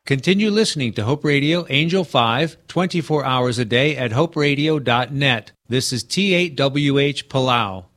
Continue listening to Hope Radio Angel 5, 24 hours a day at hoperadio.net. This is T8WH Palau.